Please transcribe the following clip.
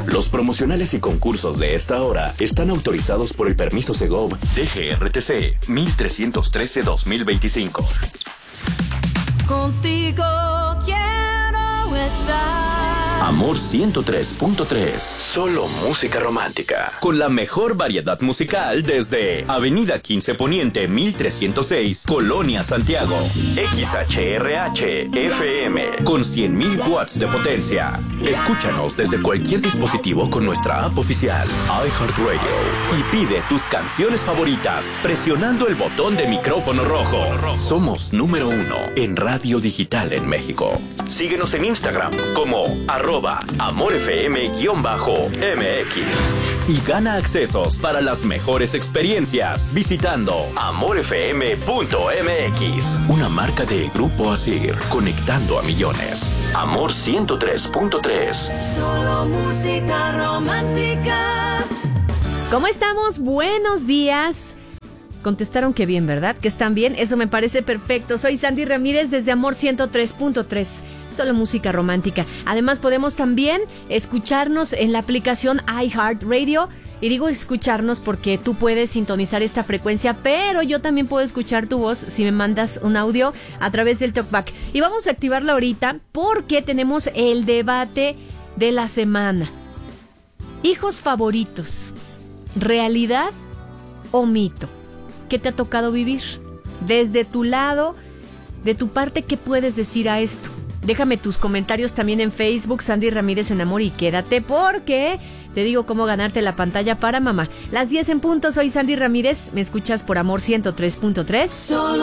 Los promocionales y concursos de esta hora están autorizados por el permiso Segov DGRTC 1313-2025. Contigo quiero estar. Amor 103.3. Solo música romántica. Con la mejor variedad musical desde Avenida 15 Poniente 1306, Colonia Santiago. XHRH FM con 100.000 watts de potencia. Escúchanos desde cualquier dispositivo con nuestra app oficial iHeartRadio y pide tus canciones favoritas presionando el botón de micrófono rojo. Somos número 1 en radio digital en México. Síguenos en Instagram como @AmorFM_MX y gana accesos para las mejores experiencias visitando amorfm.mx, una marca de Grupo Asir, conectando a millones. Amor 103.3. Solo música romántica. ¿Cómo estamos? Buenos días. Contestaron que bien, ¿verdad? Que están bien. Eso me parece perfecto. Soy Sandy Ramírez desde Amor 103.3. Solo música romántica. Además podemos también escucharnos en la aplicación iHeartRadio. Y digo escucharnos porque tú puedes sintonizar esta frecuencia, pero yo también puedo escuchar tu voz si me mandas un audio a través del TalkBack. Y vamos a activarlo ahorita porque tenemos el debate de la semana. Hijos favoritos, ¿realidad o mito? ¿Qué te ha tocado vivir? Desde tu lado, de tu parte, ¿qué puedes decir a esto? Déjame tus comentarios también en Facebook, Sandy Ramírez en Amor, y quédate porque te digo cómo ganarte la pantalla para mamá. Las 10 en punto, soy Sandy Ramírez, me escuchas por Amor 103.3.